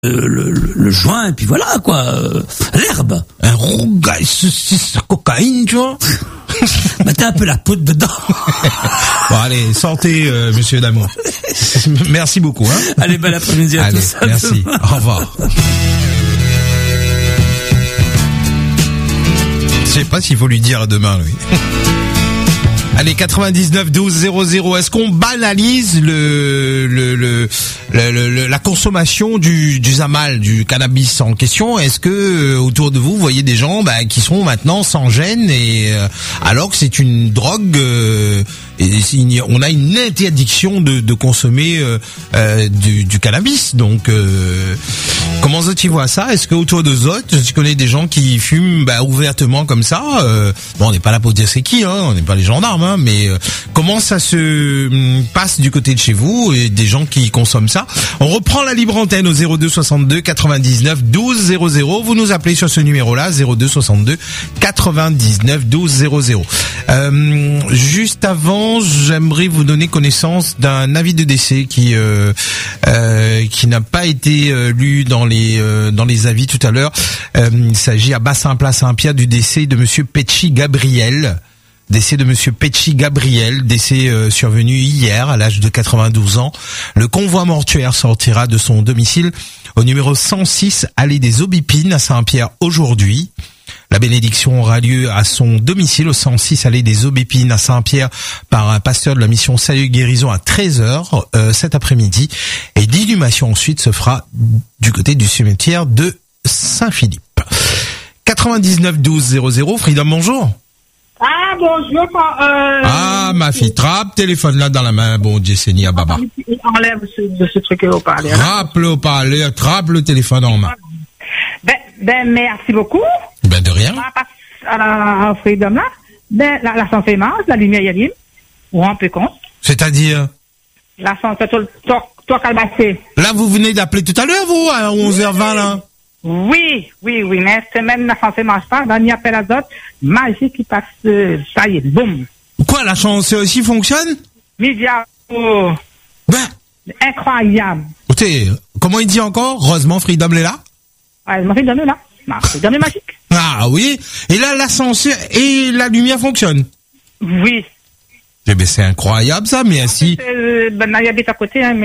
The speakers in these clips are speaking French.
le joint et puis voilà quoi, l'herbe. Un rougail, saucisse, cocaïne, tu vois. Mettez un peu la poudre dedans. Bon allez, santé monsieur Damour. Merci beaucoup hein. Allez, bon après-midi à tous. Merci. Au revoir. Je sais pas s'il faut lui dire demain lui. Allez, 99 12 00. Est-ce qu'on banalise la consommation du Zamal, du cannabis en question? Est-ce que autour de vous voyez des gens qui sont maintenant sans gêne et alors que c'est une drogue et on a une interdiction de consommer du cannabis. Donc comment tu vois ça? Est-ce que autour de Zot, tu connais des gens qui fument ouvertement comme ça? Bon, on n'est pas là pour dire c'est qui, hein, on n'est pas les gendarmes, hein, mais comment ça se passe du côté de chez vous et des gens qui consomment ça? On reprend la libre antenne au 02 62 99 12 00. Vous nous appelez sur ce numéro-là, 02 62 99 12 00. Juste avant, j'aimerais vous donner connaissance d'un avis de décès qui n'a pas été lu dans les avis tout à l'heure. Il s'agit à Bassin-Plat Saint-Pierre du décès de monsieur Petchi Gabriel. Décès de monsieur Petchi Gabriel, décès survenu hier à l'âge de 92 ans. Le convoi mortuaire sortira de son domicile au numéro 106 allée des Aubépines à Saint-Pierre aujourd'hui. La bénédiction aura lieu à son domicile au 106 allée des Aubépines à Saint-Pierre par un pasteur de la mission Salut Guérison à 13h cet après-midi. Et l'inhumation ensuite se fera du côté du cimetière de Saint-Philippe. 99 12 00. Freedom, bonjour. Ah, bonjour. Ah, ma fille, trappe téléphone là dans la main. Bon Dieu Seigneur, baba. Enlève ce truc au parler. Trappe le haut-parleur, trappe le téléphone en main. Ben, merci beaucoup. Ben, de rien. À la Freedom là. Ben, la santé marche, la lumière y allume. Ou un peu compte. C'est-à-dire? La santé, toi, calbassé. Là, vous venez d'appeler tout à l'heure, vous, à 11h20, là? Oui, mais c'est même la santé marche pas. Ben, il y a appel à d'autres. Magique qui passe, ça y est, boum. Quoi, la chance aussi fonctionne? Média, oh. Ben. Incroyable. Écoutez, comment il dit encore? Heureusement, Freedom est là? Ouais, Freedom est là. Freedom est magique. Ah oui. Et là, l'ascenseur et la lumière fonctionnent? Oui. Eh ben, c'est incroyable, ça, mais ainsi. Ben, il habite à côté, hein, mais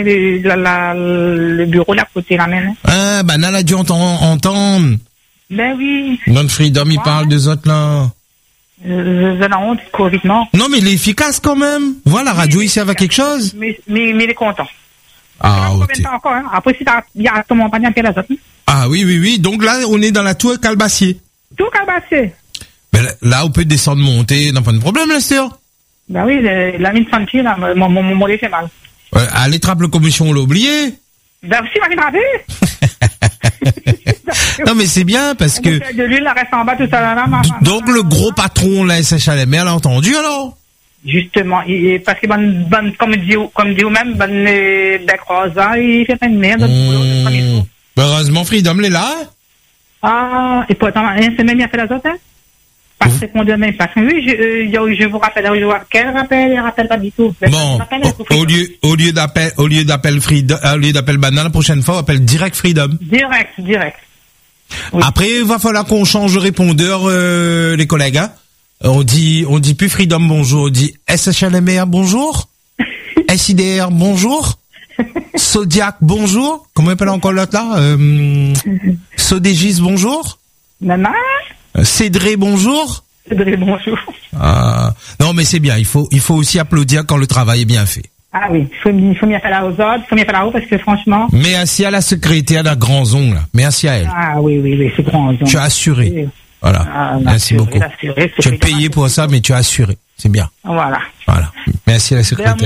le bureau là, à côté, la même. Ah, ben, là, dû entendre. Ben oui. Non, Freedom, il parle des autres, là. Je la honte, Covid, non. Non, mais il est efficace, quand même. Voilà, la radio, il sert à quelque chose. Mais il est content. Ah, ok. Encore, hein. Après, si il y a ton compagnon qui est là, ah, oui. Donc là, on est dans la tour Calbassier. Tout Calbassier. Ben, là, on peut descendre, monter, n'a pas de problème, là, c'est ben oui, la mine sentier, là, mon fait mal. Allez, trappe le commission, on l'a oublié. Ben si, m'a rattrapé. Non, mais c'est bien, parce que... De l'huile, la reste en bas, tout ça, là. Donc, le gros patron, la SHLM, elle a entendu, alors? Justement, parce que, comme dit vous-même, bec rosa, il fait plein de merde. Heureusement, Freedom est là. Ah, et pourtant, c'est même bien fait la autre, hein? Parce que demain, parce que oui, je vous rappelle, quel rappel, il rappelle pas du tout. Bon, au lieu d'appel Freedom, au lieu d'appel banane, la prochaine fois, on appelle direct Freedom. Direct. Oui. Après, il va falloir qu'on change de répondeur, les collègues, hein. On dit plus Freedom bonjour, on dit SHLMR bonjour. SIDR bonjour. Zodiac bonjour. Comment on appelle encore l'autre là? Sodégis bonjour. Maman. Cédré bonjour. Bonjour. Non mais c'est bien, il faut aussi applaudir quand le travail est bien fait. Ah oui, il faut bien faire la aux autres, il faut bien faire la haut parce que franchement. Merci à la secrétaire de la Grand Zone là. Merci à elle. Ah oui, c'est Grand Zone. Tu as assuré. Oui. Voilà. Merci beaucoup. Tu as payé pour ça, mais tu as assuré. C'est bien. Voilà. Merci à la secrétaire.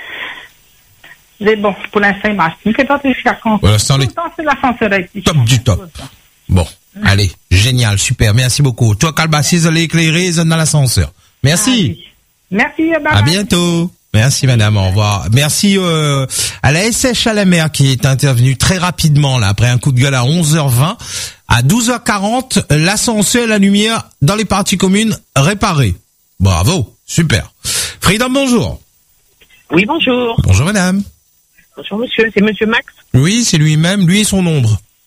Mais bon, pour l'instant, il marche. Il fait pas jusqu'à quand. Pour l'instant, c'est l'ascenseur top du top. Bon. Allez, génial, super, merci beaucoup. Toi, Calbassier, allez éclairer, dans l'ascenseur. Merci. Ah, oui. Merci, à bientôt. Merci, madame, au revoir. Merci à la SH à la mer qui est intervenue très rapidement, là, après un coup de gueule à 11h20. À 12h40, l'ascenseur et la lumière dans les parties communes réparées. Bravo, super. Freedom, bonjour. Oui, bonjour. Bonjour, madame. Bonjour, monsieur. C'est monsieur Max? Oui, c'est lui-même, lui et son ombre.